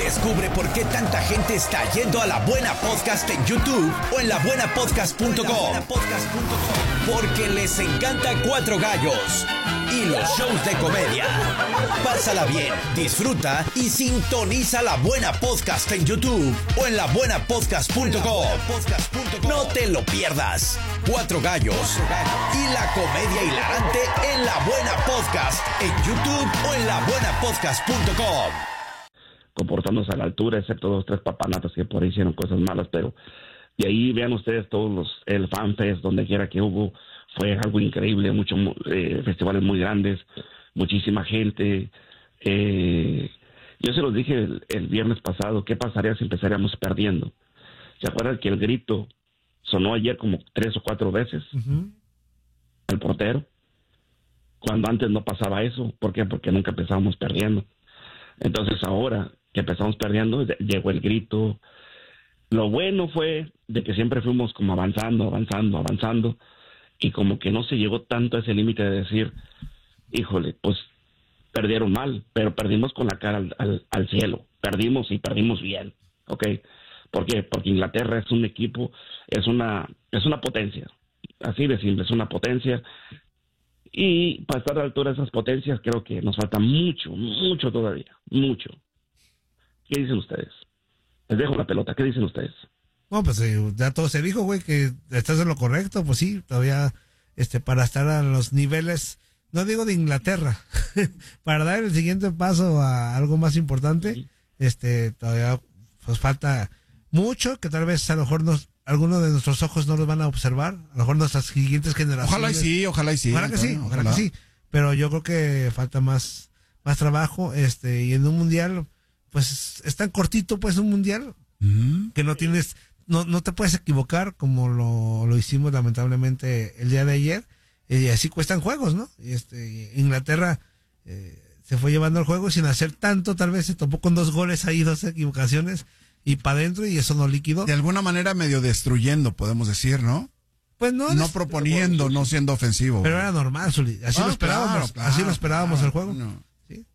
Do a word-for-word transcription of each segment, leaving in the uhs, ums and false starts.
Descubre por qué tanta gente está yendo a La Buena Podcast en YouTube o en la buena podcast punto com. Porque les encanta Cuatro Gallos y los shows de comedia. Pásala bien, disfruta y sintoniza La Buena Podcast en YouTube o en la buena podcast punto com. No te lo pierdas. Cuatro Gallos y la comedia hilarante en La Buena Podcast en YouTube o en la buena podcast punto com. Comportándose a la altura, excepto dos tres papanatas que por ahí hicieron cosas malas, pero de ahí vean ustedes todos los, el FanFest, donde quiera que hubo, fue algo increíble, muchos eh, festivales muy grandes, muchísima gente. Eh, yo se los dije el, el viernes pasado, ¿qué pasaría si empezaríamos perdiendo? ¿Se acuerdan que el grito sonó ayer como tres o cuatro veces? Uh-huh. Al portero, cuando antes no pasaba eso. ¿Por qué? Porque nunca empezábamos perdiendo. Entonces ahora que empezamos perdiendo, llegó el grito. Lo bueno fue de que siempre fuimos como avanzando, avanzando, avanzando, y como que no se llegó tanto a ese límite de decir, híjole, pues perdieron mal, pero perdimos con la cara al, al, al cielo, perdimos y perdimos bien, ¿ok? ¿Por qué? Porque Inglaterra es un equipo, es una, es una potencia, así de simple, es una potencia, y para estar a la altura de esas potencias creo que nos falta mucho, mucho todavía, mucho. ¿Qué dicen ustedes? Les dejo la pelota, ¿qué dicen ustedes? No, pues eh, ya todo se dijo, güey, que estás en lo correcto, pues sí, todavía, este, para estar a los niveles, no digo de Inglaterra, para dar el siguiente paso a algo más importante, sí. este, todavía, pues falta mucho, que tal vez a lo mejor nos, algunos de nuestros ojos no los van a observar, a lo mejor nuestras siguientes generaciones. Ojalá y sí, ojalá y sí. Ojalá que sí, ojalá, ojalá que sí, pero yo creo que falta más, más trabajo, este, y en un mundial, pues, es tan cortito, pues, un mundial, mm. que no tienes, no, no te puedes equivocar como lo, lo hicimos lamentablemente el día de ayer, y así cuestan juegos, ¿no? Y este, Inglaterra eh, se fue llevando el juego sin hacer tanto, tal vez se topó con dos goles ahí, dos equivocaciones, y para adentro, y eso no liquidó. De alguna manera medio destruyendo, podemos decir, ¿no? Pues no. No proponiendo, no siendo ofensivo. Pero era normal, Zuli. Así ah, lo esperábamos, claro, claro, así lo esperábamos claro, el juego. No. ¿Sí?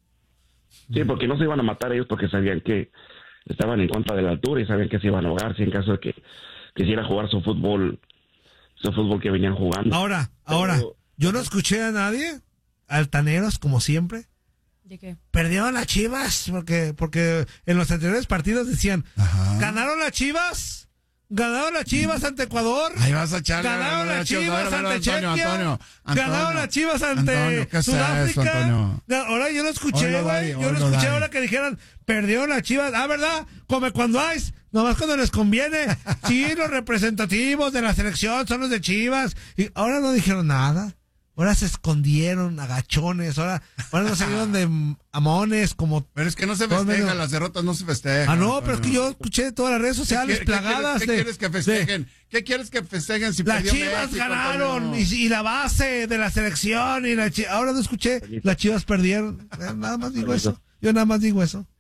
Sí, porque no se iban a matar ellos porque sabían que estaban en contra de la altura y sabían que se iban a ahogar si en caso de que quisiera jugar su fútbol, su fútbol que venían jugando. Ahora, Pero, ahora, yo no escuché a nadie, altaneros como siempre. ¿De qué? Perdieron las Chivas, porque, porque en los anteriores partidos decían, Ajá. ganaron las Chivas, ganaron las Chivas ante Ecuador, ahí vas a echarle, ganaron las Chivas ante Antonio, Chequia, Antonio, Antonio, ganaron las Chivas ante Antonio, ¿qué Sudáfrica. Es eso, ahora yo lo escuché, güey, yo lo escuché ahora que dijeran, perdieron las Chivas, ah, ¿verdad? Come cuando hay, nomás cuando les conviene. Sí, los representativos de la selección son los de Chivas, y ahora no dijeron nada. Ahora se escondieron, agachones, ahora, ahora no salieron de amones, como... Pero es que no se festejan, medio... las derrotas no se festejan. Ah, no, pero es que yo escuché todas las redes sociales ¿Qué, plagadas ¿qué quieres, de... ¿Qué quieres que festejen? De, ¿Qué quieres que festejen si las perdió Chivas México, ganaron, y, y la base de la selección, y la ahora no escuché, las Chivas perdieron. Nada más digo eso, yo nada más digo eso.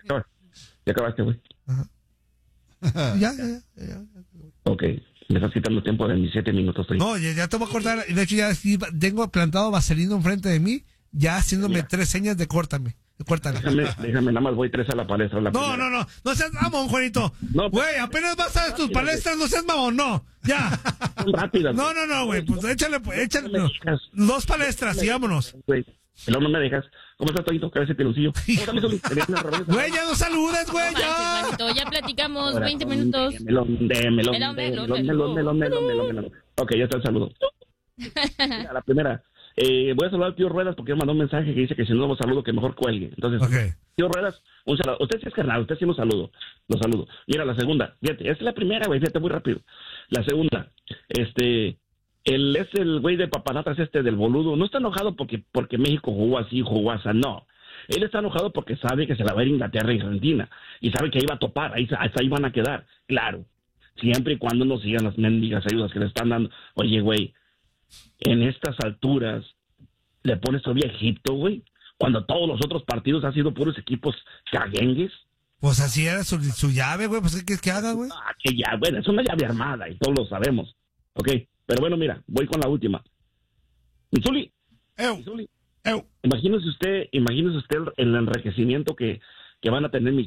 Ya acabaste, güey. Ajá. Ya, ya, ya, ya, ya. Ok. Me estás quitando tiempo de mis siete minutos. Estoy... No, ya, ya te voy a cortar. De hecho, ya tengo plantado vaselina enfrente de mí, ya haciéndome ya. tres señas de córtame. De córtame. Déjame, déjame, nada más voy tres a la palestra. La no, primera. no, no, no seas mamón, Juanito. No, güey, apenas vas a tus palestras, no seas mamón, no. Ya. Son rápidas. No, no, no, güey, pues échale, pues, échale. No. Dos palestras, y vámonos. Güey, pero no me dejas. ¿Cómo estás, Toñito? Cabeza peloncillo. Güey, ya no saludes, güey, ya. Ya platicamos Ahora, veinte minutos. Melón, de, melón, melón, de, melón, melón, melón, melón, melón, melón, melón. Ok, ya está el saludo. Mira, la primera. Eh, voy a saludar al tío Ruedas porque me mandó un mensaje que dice que si no lo saludo que mejor cuelgue. Entonces, okay. Tío Ruedas, un saludo. Usted sí es carnal, usted sí lo saludo. Lo saludo. Mira, la segunda. Fíjate, esta es la primera, güey, fíjate muy rápido. La segunda, este... Él es el güey de papanatas este del boludo. No está enojado porque, porque México jugó así, jugó así, no. Él está enojado porque sabe que se la va a ir Inglaterra y Argentina. Y sabe que ahí va a topar, ahí, hasta ahí van a quedar. Claro, siempre y cuando no sigan las mendigas ayudas que le están dando. Oye, güey, en estas alturas le pones todavía a Egipto, güey, cuando todos los otros partidos han sido puros equipos caguengues. Pues así era su, su llave, güey, pues ¿qué quieres que haga, güey? Ah, que ya, bueno, es una llave armada y todos lo sabemos, ¿ok? Pero bueno, mira, voy con la última. Misuli, Misuli, imagínese usted, imagínese usted el enriquecimiento que, que van a tener mis